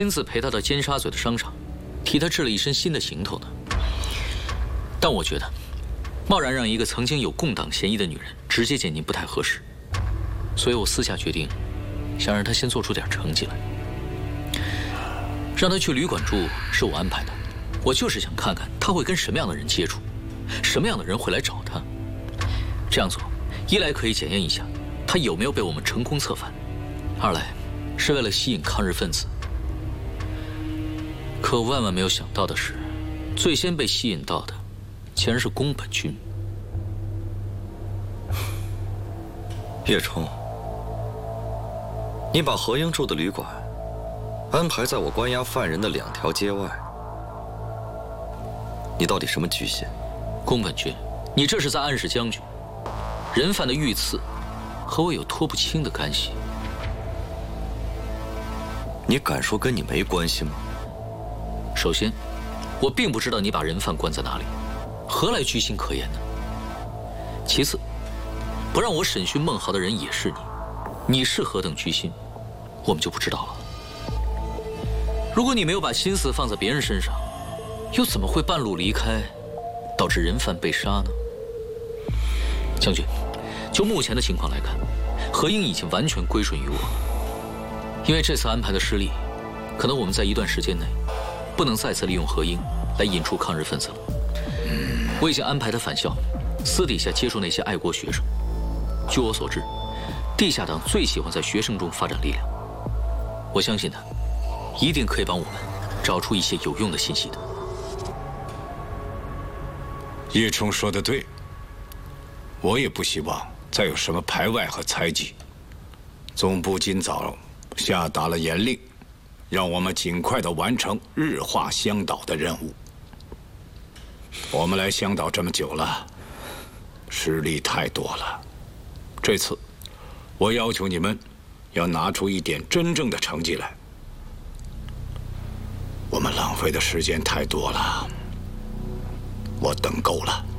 亲自陪他到尖沙咀的商场，替他制了一身新的行头呢。但我觉得，贸然让一个曾经有共党嫌疑的女人直接检进不太合适，所以我私下决定，想让她先做出点成绩来。让她去旅馆住是我安排的，我就是想看看她会跟什么样的人接触，什么样的人会来找她。这样做，一来可以检验一下她有没有被我们成功策反，二来是为了吸引抗日分子。可万万没有想到的是，最先被吸引到的竟然是宫本君。 叶冲，你把何英住的旅馆安排在我关押犯人的2条街外，你到底什么居心？ 宫本君，你这是在暗示将军，人犯的遇刺和我有脱不清的干系。 你敢说跟你没关系吗？ 首先，我并不知道你把人犯关在哪里，何来居心可言呢？其次，不让我审讯孟豪的人也是你，你是何等居心，我们就不知道了。如果你没有把心思放在别人身上，又怎么会半路离开，导致人犯被杀呢？将军，就目前的情况来看，何英已经完全归顺于我。因为这次安排的失利，可能我们在一段时间内不能再次利用何英来引出抗日分子了。我已经安排他返校，私底下接触那些爱国学生。据我所知，地下党最喜欢在学生中发展力量。我相信他一定可以帮我们找出一些有用的信息的。 叶冲说得对，我也不希望再有什么排外和猜忌。总部今早下达了严令，让我们尽快地完成日化香岛的任务。我们来香岛这么久了，失利太多了。这次，我要求你们要拿出一点真正的成绩来。我们浪费的时间太多了，我等够了。